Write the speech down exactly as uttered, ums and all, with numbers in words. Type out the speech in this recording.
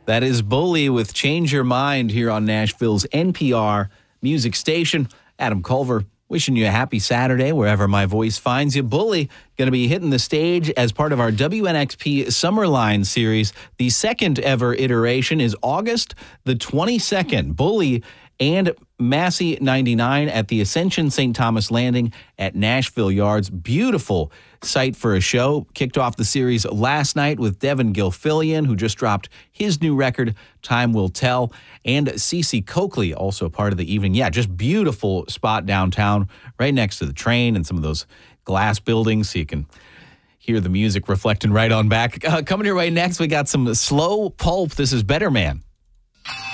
That is Bully with Change Your Mind here on Nashville's N P R music station. Adam Culver wishing you a happy Saturday wherever my voice finds you. Bully going to be hitting the stage as part of our W N X P Summerline series. The second ever iteration is August the twenty-second. Bully and Massey ninety-nine at the Ascension Saint Thomas Landing at Nashville Yards. Beautiful site for a show. Kicked off the series last night with Devin Gilfillian, who just dropped his new record, Time Will Tell, and Cece Coakley, also part of the evening. Yeah, just beautiful spot downtown, right next to the train and some of those glass buildings, so you can hear the music reflecting right on back. Uh, coming your way next, we got some slow pulp. This is Better Man.